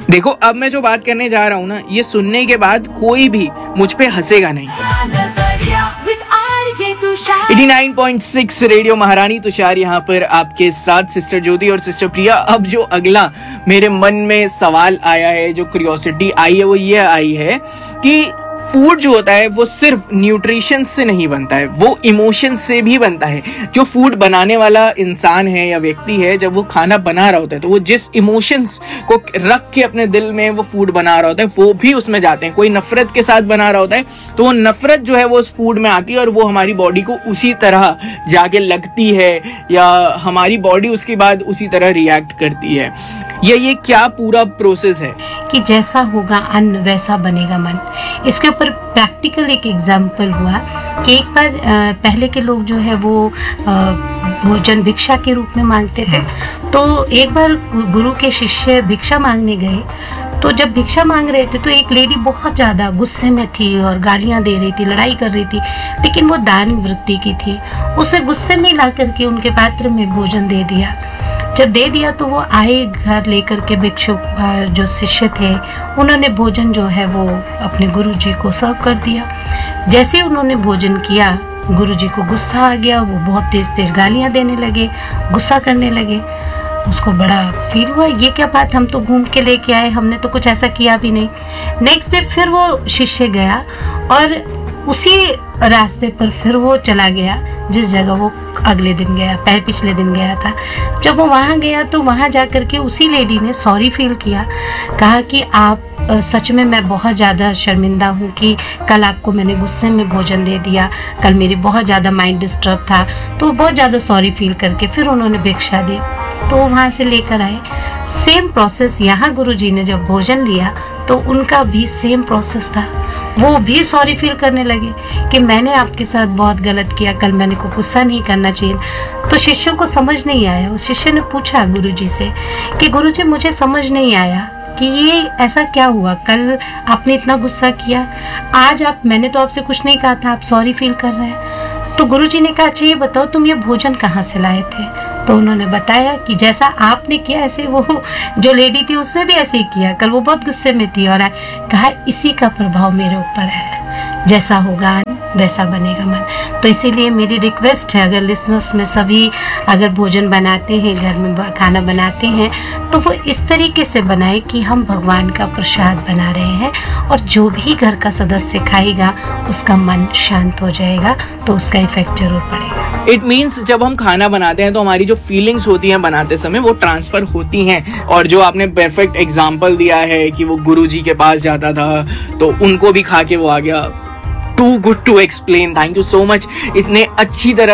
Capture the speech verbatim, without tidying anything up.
देखो, अब मैं जो बात करने जा रहा हूँ ना, ये सुनने के बाद कोई भी मुझ पे हंसेगा नहीं। Eighty nine point six radio महारानी तुषार यहाँ पर आपके साथ, सिस्टर ज्योति और सिस्टर प्रिया। अब जो अगला मेरे मन में सवाल आया है, जो क्यूरियोसिटी आई है, वो ये आई है कि फूड जो होता है वो सिर्फ न्यूट्रिशन से नहीं बनता है, वो इमोशन से भी बनता है। जो फूड बनाने वाला इंसान है या व्यक्ति है, जब वो खाना बना रहा होता है तो वो जिस इमोशंस को रख के अपने दिल में वो फूड बना रहा होता है वो भी उसमें जाते हैं। कोई नफरत के साथ बना रहा होता है तो वो नफरत जो है वो उस फूड में आती है और वो हमारी बॉडी को उसी तरह जाके लगती है या हमारी बॉडी उसके बाद उसी तरह रिएक्ट करती है। ये ये क्या पूरा प्रोसेस है कि जैसा होगा अन्न वैसा बनेगा मन। इसके ऊपर प्रैक्टिकल एक एग्जाम्पल हुआ कि एक बार पहले के लोग जो है वो भोजन भिक्षा के रूप में मांगते थे। तो एक बार गुरु के शिष्य भिक्षा मांगने गए, तो जब भिक्षा मांग रहे थे तो एक लेडी बहुत ज़्यादा गुस्से में थी और गालियाँ दे रही थी, लड़ाई कर रही थी, लेकिन वो दान वृत्ति की थी। उसे गुस्से में ला करके उनके पात्र में भोजन दे दिया। जब दे दिया तो वो आए घर लेकर के भिक्षुक जो शिष्य थे, उन्होंने भोजन जो है वो अपने गुरु जी को सर्व कर दिया। जैसे उन्होंने भोजन किया, गुरु जी को गुस्सा आ गया, वो बहुत तेज तेज गालियां देने लगे, गुस्सा करने लगे। उसको बड़ा फील हुआ, ये क्या बात, हम तो घूम के लेके आए, हमने तो कुछ ऐसा किया भी नहीं। नेक्स्ट डे फिर वो शिष्य गया और उसी रास्ते पर फिर वो चला गया जिस जगह वो अगले दिन गया, पहले पिछले दिन गया था। जब वो वहाँ गया तो वहाँ जाकर के उसी लेडी ने सॉरी फील किया, कहा कि आप सच में मैं बहुत ज़्यादा शर्मिंदा हूँ कि कल आपको मैंने गुस्से में भोजन दे दिया, कल मेरी बहुत ज़्यादा माइंड डिस्टर्ब था। तो बहुत ज़्यादा सॉरी फील करके फिर उन्होंने भिक्षा दी, तो वहाँ से लेकर आए। सेम प्रोसेस यहाँ गुरुजी ने जब भोजन लिया तो उनका भी सेम प्रोसेस था। वो भी सॉरी फील करने लगे कि मैंने आपके साथ बहुत गलत किया, कल मैंने को गुस्सा नहीं करना चाहिए। तो शिष्यों को समझ नहीं आया। उस शिष्य ने पूछा गुरुजी से कि गुरुजी मुझे समझ नहीं आया कि ये ऐसा क्या हुआ, कल आपने इतना गुस्सा किया, आज आप, मैंने तो आपसे कुछ नहीं कहा था, आप सॉरी फील कर रहे हैं। तो गुरुजी ने कहा अच्छा ये बताओ तुम ये भोजन कहाँ से लाए थे। तो उन्होंने बताया कि जैसा आपने किया ऐसे वो जो लेडी थी उसने भी ऐसे ही किया, कल वो बहुत गुस्से में थी और कहा इसी का प्रभाव मेरे ऊपर है, जैसा होगा वैसा बनेगा मन। तो इसीलिए मेरी रिक्वेस्ट है, अगर लिसनर्स में सभी अगर भोजन बनाते हैं, घर में खाना बनाते हैं, तो वो इस तरीके से बनाए कि हम भगवान का प्रसाद बना रहे हैं और जो भी घर का सदस्य खाएगा उसका मन शांत हो जाएगा, तो उसका इफेक्ट जरूर पड़ेगा। इट मीन्स जब हम खाना बनाते हैं तो हमारी जो फीलिंग्स होती हैं बनाते समय वो ट्रांसफर होती हैं। और जो आपने परफेक्ट एग्जाम्पल दिया है कि वो गुरुजी के पास जाता था तो उनको भी खा के वो आ गया, to good to explain. Thank you so much, इतने अच्छी तरह